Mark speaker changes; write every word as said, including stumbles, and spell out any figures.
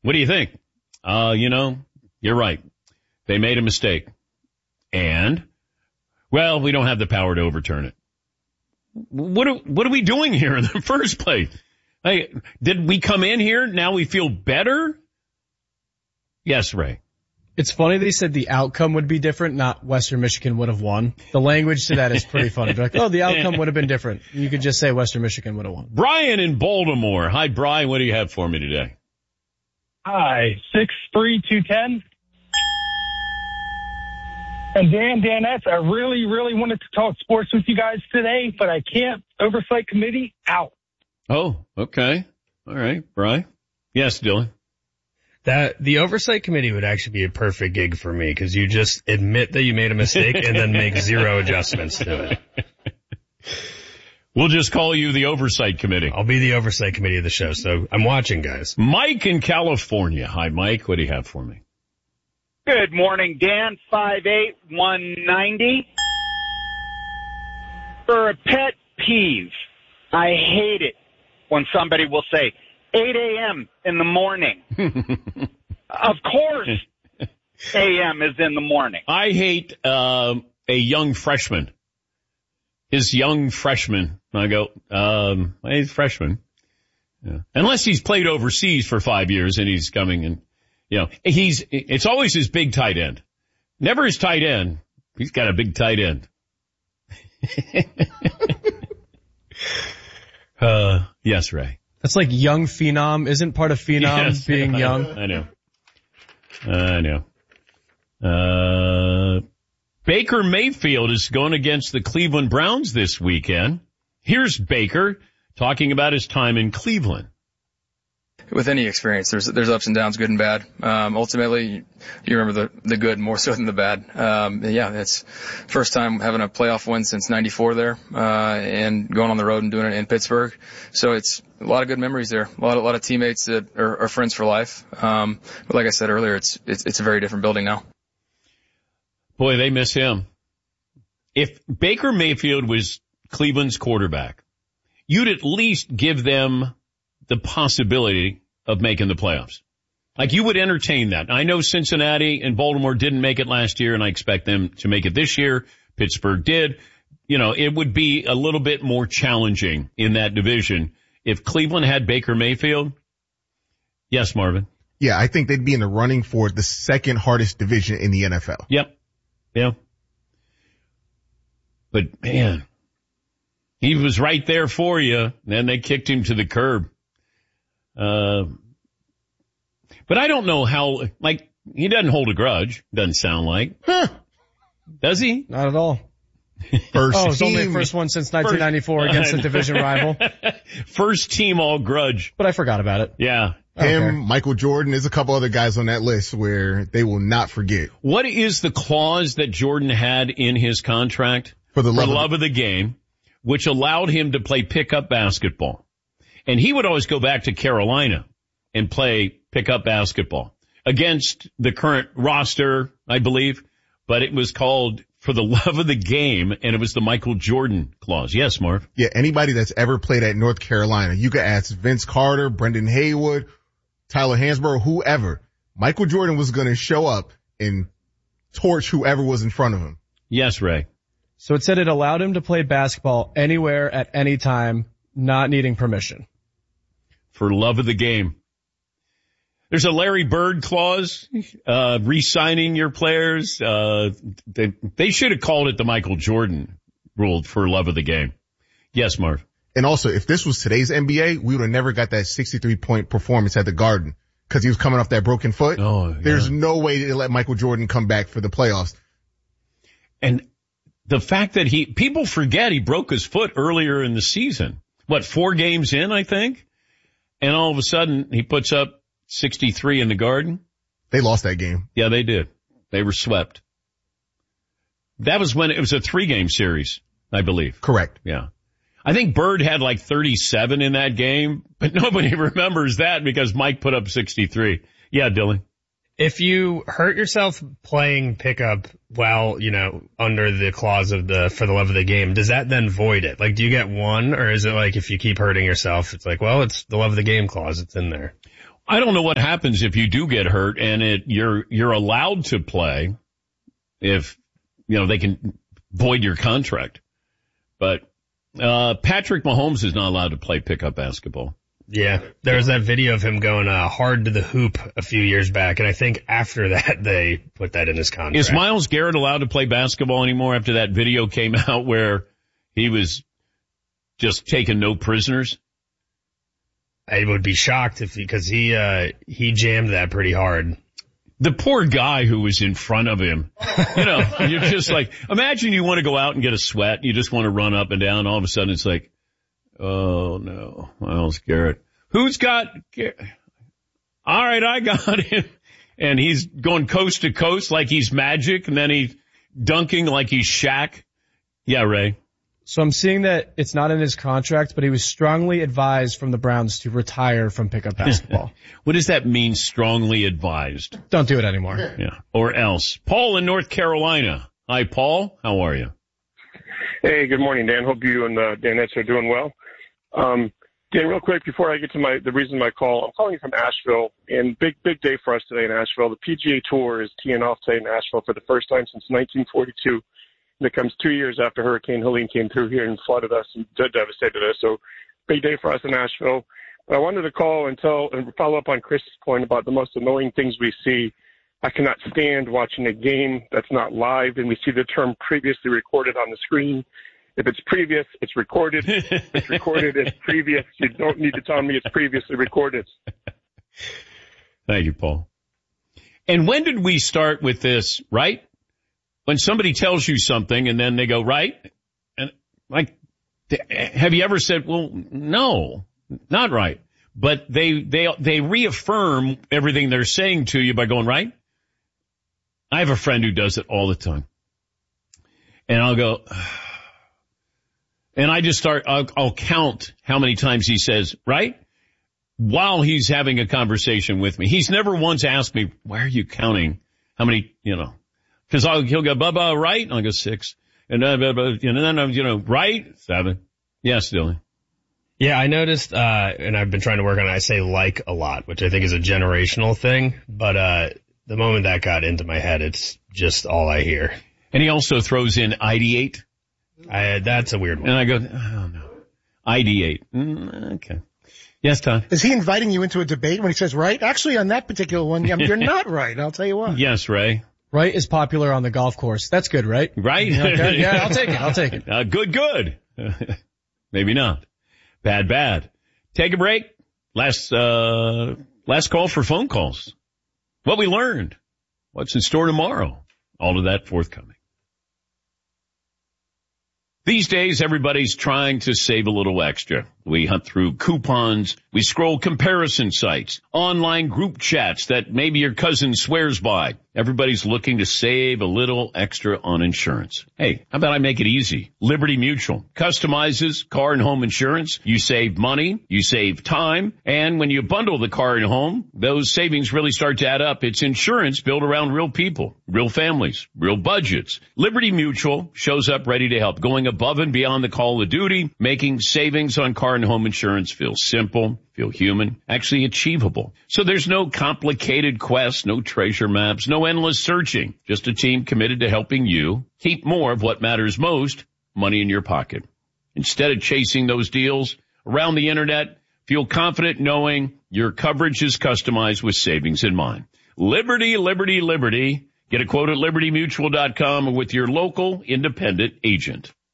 Speaker 1: What do you think? Uh, you know, you're right. They made a mistake. And, well, we don't have the power to overturn it. What are, what are we doing here in the first place? Hey, did we come in here? Now we feel better? Yes, Ray.
Speaker 2: It's funny they said the outcome would be different, not Western Michigan would have won. The language to that is pretty funny. They're like, oh, the outcome would have been different. You could just say Western Michigan would have won.
Speaker 1: Brian in Baltimore. Hi, Brian. What do you have for me today?
Speaker 3: Hi, six three two ten. And Dan, Danettes, I really, really wanted to talk sports with you guys today, but I can't. Oversight committee, out.
Speaker 1: Oh, okay. All right, Brian. Yes, Dylan.
Speaker 4: That the oversight committee would actually be a perfect gig for me because you just admit that you made a mistake and then make zero adjustments to it.
Speaker 1: We'll just call you the oversight committee.
Speaker 4: I'll be the oversight committee of the show, so I'm watching, guys.
Speaker 1: Mike in California. Hi, Mike. What do you have for me?
Speaker 5: Good morning, Dan. five eight, one ninety. For a pet peeve, I hate it when somebody will say, eight a.m. in the morning. Of course, a m is in the morning.
Speaker 1: I hate uh, a young freshman. His young freshman. I go, um, he's a freshman. Yeah. Unless he's played overseas for five years and he's coming and, you know, he's, it's always his big tight end. Never his tight end. He's got a big tight end. uh, yes, Ray.
Speaker 2: That's like young phenom. Isn't part of phenom
Speaker 1: yes,
Speaker 2: being
Speaker 1: I
Speaker 2: young?
Speaker 1: Know, I know. I know. Uh, Baker Mayfield is going against the Cleveland Browns this weekend. Here's Baker talking about his time in Cleveland.
Speaker 6: With any experience, there's there's ups and downs, good and bad. Um, ultimately, you, you remember the the good more so than the bad. Um, yeah, it's first time having a playoff win since ninety-four there, uh, and going on the road and doing it in Pittsburgh. So it's a lot of good memories there. A lot, a lot of teammates that are, are friends for life. Um, but like I said earlier, it's it's it's a very different building now.
Speaker 1: Boy, they miss him. If Baker Mayfield was Cleveland's quarterback, you'd at least give them the possibility of making the playoffs. Like, you would entertain that. I know Cincinnati and Baltimore didn't make it last year, and I expect them to make it this year. Pittsburgh did. You know, it would be a little bit more challenging in that division if Cleveland had Baker Mayfield. Yes, Marvin?
Speaker 7: Yeah, I think they'd be in the running for the second hardest division in the N F L.
Speaker 1: Yep. Yeah. But, man, he was right there for you. Then they kicked him to the curb. Uh, but I don't know how, like, he doesn't hold a grudge, doesn't sound like.
Speaker 2: Huh.
Speaker 1: Does he?
Speaker 2: Not at all.
Speaker 7: First
Speaker 2: oh, it's
Speaker 7: team.
Speaker 2: only the first one since nineteen ninety-four first, against a division rival.
Speaker 1: First team all grudge.
Speaker 2: But I forgot about it.
Speaker 1: Yeah.
Speaker 7: Him,
Speaker 2: okay.
Speaker 7: Michael Jordan, there's a couple other guys on that list where they will not forget.
Speaker 1: What is the clause that Jordan had in his contract?
Speaker 7: For the love,
Speaker 1: For
Speaker 7: of,
Speaker 1: love of the game, which allowed him to play pickup basketball. And he would always go back to Carolina and play pickup basketball against the current roster, I believe. But it was called For the Love of the Game, and it was the Michael Jordan clause. Yes, Marv?
Speaker 7: Yeah, anybody that's ever played at North Carolina, you could ask Vince Carter, Brendan Haywood, Tyler Hansborough, whoever. Michael Jordan was going to show up and torch whoever was in front of him.
Speaker 1: Yes, Ray.
Speaker 2: So it said it allowed him to play basketball anywhere at any time, not needing permission.
Speaker 1: For love of the game. There's a Larry Bird clause, uh, re-signing your players. Uh, they, they should have called it the Michael Jordan rule for love of the game. Yes, Marv.
Speaker 7: And also, if this was today's N B A, we would have never got that sixty-three point performance at the Garden because he was coming off that broken foot.
Speaker 1: Oh, yeah.
Speaker 7: There's no way to let Michael Jordan come back for the playoffs.
Speaker 1: And the fact that he, people forget he broke his foot earlier in the season. What, four games in, I think? And all of a sudden, he puts up sixty-three in the Garden.
Speaker 7: They lost that game.
Speaker 1: Yeah, they did. They were swept. That was when it was a three-game series, I believe.
Speaker 7: Correct.
Speaker 1: Yeah. I think Bird had like thirty-seven in that game, but nobody remembers that because Mike put up sixty-three. Yeah, Dylan.
Speaker 4: If you hurt yourself playing pickup while, you know, under the clause of the For the Love of the Game, does that then void it? Like, do you get one, or is it like if you keep hurting yourself, it's like, well, it's the Love of the Game clause, it's in there?
Speaker 1: I don't know what happens if you do get hurt and it, you're, you're allowed to play if, you know, they can void your contract. But, uh, Patrick Mahomes is not allowed to play pickup basketball.
Speaker 4: Yeah. There was that video of him going, uh, hard to the hoop a few years back. And I think after that, they put that in his contract.
Speaker 1: Is Myles Garrett allowed to play basketball anymore after that video came out where he was just taking no prisoners?
Speaker 4: I would be shocked if, because he, uh, he jammed that pretty hard.
Speaker 1: The poor guy who was in front of him, you know, you're just like, imagine you want to go out and get a sweat. You just want to run up and down. All of a sudden it's like, oh no, Myles Garrett. Who's got, all right, I got him. And he's going coast to coast like he's Magic, and then he's dunking like he's Shaq. Yeah, Ray.
Speaker 2: So I'm seeing that it's not in his contract, but he was strongly advised from the Browns to retire from pickup basketball.
Speaker 1: What does that mean, strongly advised?
Speaker 2: Don't do it anymore.
Speaker 1: Yeah. Or else. Paul in North Carolina. Hi, Paul. How are you?
Speaker 8: Hey, good morning, Dan. Hope you and uh, Danette are doing well. Um, Dan, real quick, before I get to my the reason my call, I'm calling you from Asheville, and big, big day for us today in Asheville. The P G A Tour is teeing off today in Asheville for the first time since nineteen forty-two. And it comes two years after Hurricane Helene came through here and flooded us and devastated us. So big day for us in Asheville. But I wanted to call and tell and follow up on Chris's point about the most annoying things we see. I cannot stand watching a game that's not live, and we see the term previously recorded on the screen. If it's previous, it's recorded. If it's recorded, it's previous. You don't need to tell me it's previously recorded.
Speaker 1: Thank you, Paul. And when did we start with this, right? When somebody tells you something and then they go, right? And like, have you ever said, well, no, not right. But they, they, they reaffirm everything they're saying to you by going, right? I have a friend who does it all the time. And I'll go, and I just start, I'll, I'll count how many times he says, right? While he's having a conversation with me. He's never once asked me, why are you counting how many, you know? Because he'll go, Bubba, right? And I'll go six. And then, and then, you know, right? Seven. Yes, Dylan.
Speaker 4: Yeah, I noticed, uh, and I've been trying to work on it, I say like a lot, which I think is a generational thing. But, uh, the moment that got into my head, it's just all I hear.
Speaker 1: And he also throws in ideate.
Speaker 4: I, that's a weird one.
Speaker 1: And I go, oh no. Ideate. Mm, okay. Yes, Tom.
Speaker 9: Is he inviting you into a debate when he says right? Actually, on that particular one, you're not right. I'll tell you what.
Speaker 1: Yes, Ray.
Speaker 2: Right is popular on the golf course. That's good, right?
Speaker 1: Right?
Speaker 2: Okay, yeah, I'll take it. I'll take it.
Speaker 1: Uh, good, good. Maybe not. Bad, bad. Take a break. Last, uh, last call for phone calls. What we learned. What's in store tomorrow. All of that forthcoming. These days, everybody's trying to save a little extra. We hunt through coupons, we scroll comparison sites, online group chats that maybe your cousin swears by. Everybody's looking to save a little extra on insurance. Hey, how about I make it easy? Liberty Mutual customizes car and home insurance. You save money, you save time, and when you bundle the car and home, those savings really start to add up. It's insurance built around real people, real families, real budgets. Liberty Mutual shows up ready to help, going above and beyond the call of duty, making savings on car and home insurance feel simple, feel human, actually achievable. So there's no complicated quest, no treasure maps, no endless searching. Just a team committed to helping you keep more of what matters most, money in your pocket. Instead of chasing those deals around the internet, feel confident knowing your coverage is customized with savings in mind. Liberty, liberty, liberty. Get a quote at liberty mutual dot com or with your local independent agent.